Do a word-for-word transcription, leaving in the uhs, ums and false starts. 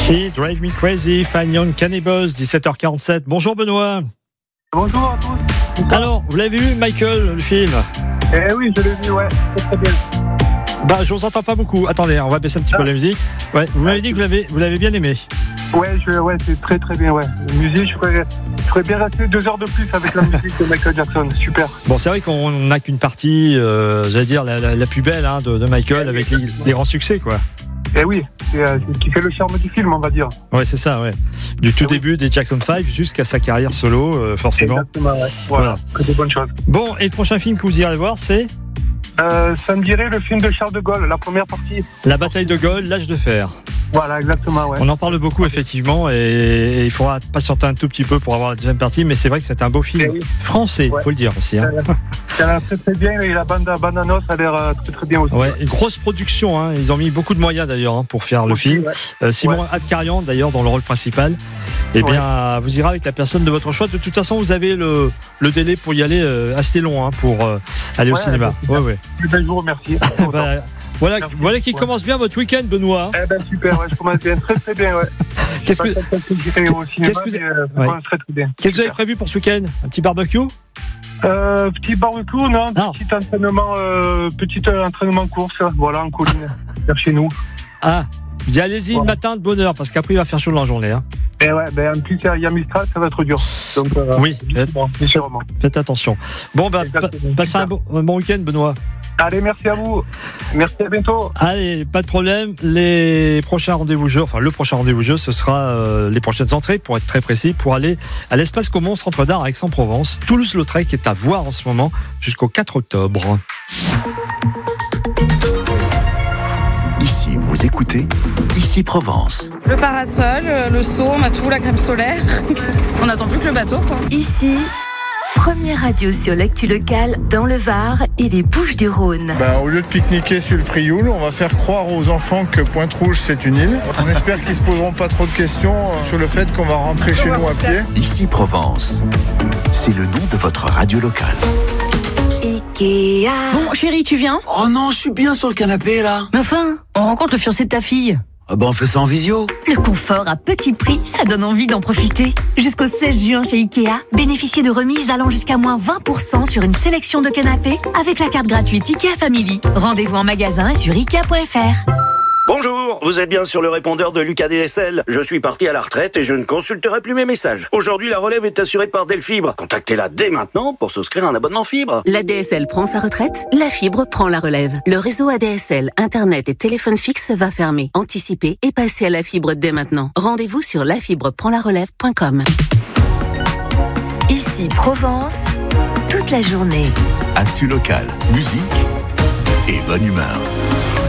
She Drive Me Crazy, Fine Young Cannibals, dix-sept heures quarante-sept. Bonjour Benoît. Bonjour à tous. Alors, vous l'avez vu, Michael, le film? Eh oui, je l'ai vu, ouais, c'est très bien. Bah, je vous entends pas beaucoup. Attendez, on va baisser un petit ah. peu la musique. Ouais, vous m'avez dit que vous l'avez, vous l'avez bien aimé. Ouais, je, ouais, c'est très très bien, ouais. La musique, je pourrais, je pourrais bien rester deux heures de plus avec la musique de Michael Jackson, super. Bon, c'est vrai qu'on n'a qu'une partie, euh, j'allais dire, la, la, la plus belle hein, de, de Michael, avec les, les grands succès, quoi. Eh oui, c'est, euh, c'est ce qui fait le charme du film, on va dire. Ouais, c'est ça, ouais. Du tout eh début oui. des Jackson cinq jusqu'à sa carrière solo, euh, forcément. Exactement, ouais. Voilà, voilà. Que des bonnes choses. Bon, et le prochain film que vous irez voir, c'est euh, ça me dirait le film de Charles de Gaulle, la première partie. La bataille de Gaulle, l'âge de fer. Voilà, exactement, ouais. On en parle beaucoup, effectivement, et, et il faudra patienter un tout petit peu pour avoir la deuxième partie, mais c'est vrai que c'est un beau film oui. français, il ouais. faut le dire aussi. Hein. Ça a l'air très très bien, et la bande Bandanos a l'air très très bien aussi. Ouais, une grosse production, hein. Ils ont mis beaucoup de moyens d'ailleurs hein, pour faire le okay, film. Ouais. Euh, Simon ouais. Abkarian d'ailleurs dans le rôle principal. Eh bien, ouais. vous irez avec la personne de votre choix. De toute façon, vous avez le, le délai pour y aller euh, assez long hein, pour euh, aller ouais, au cinéma. Ouais, ouais. Ben, je vous remercie. bah, Voilà, voilà qui ouais. commence bien votre week-end, Benoît. Eh ben super, ouais, je commence bien, très très bien, ouais. Qu'est-ce que, qu'est-ce que, euh, ouais. très, très bien. Qu'est-ce que vous avez prévu pour ce week-end? Un petit barbecue? euh, Petit barbecue, non, non. Petit entraînement, euh, petit entraînement course, voilà, en colline, vers chez nous. Ah, dis allez-y ouais. le matin de bonne heure, parce qu'après il va faire chaud dans la journée. Hein. Et ouais, ben en plus il y a Mistral, ça va être dur. Donc, euh, oui, faites, faites, faites attention. Bon, bah, pa- passez un bon, un bon week-end, Benoît. Allez, merci à vous. Merci, à bientôt. Allez, pas de problème. Les prochains rendez-vous jeux, enfin le prochain rendez-vous jeu, ce sera euh, les prochaines entrées, pour être très précis, pour aller à l'Espace Commun Centre d'Art à Aix-en-Provence. Toulouse-Lautrec est à voir en ce moment jusqu'au quatre octobre. Ici, vous écoutez Ici Provence. Le parasol, le seau, on a tout, la crème solaire. On n'attend plus que le bateau, quoi. Ici, première radio sur l'actu locale dans le Var et les Bouches-du-Rhône. Bah, au lieu de pique-niquer sur le Frioul, on va faire croire aux enfants que Pointe-Rouge c'est une île. On espère qu'ils se poseront pas trop de questions sur le fait qu'on va rentrer chez nous à pied. Ici Provence, c'est le nom de votre radio locale. Ikea. Bon, chérie, tu viens? Oh non, je suis bien sur le canapé, là. Mais enfin, on rencontre le fiancé de ta fille. Ah ben, on fait ça en visio. Le confort à petit prix, ça donne envie d'en profiter. Jusqu'au seize juin chez Ikea, bénéficiez de remises allant jusqu'à moins vingt pour cent sur une sélection de canapés avec la carte gratuite Ikea Family. Rendez-vous en magasin et sur ikea point f r. Bonjour, vous êtes bien sur le répondeur de Lucas D S L. Je suis parti à la retraite et je ne consulterai plus mes messages. Aujourd'hui, la relève est assurée par Delfibre. Contactez-la dès maintenant pour souscrire un abonnement fibre. La D S L prend sa retraite, la fibre prend la relève. Le réseau A D S L, Internet et téléphone fixe va fermer. Anticipez et passez à la fibre dès maintenant. Rendez-vous sur la fibre prend la relève point com. Ici Provence, toute la journée. Actu locale, musique et bonne humeur.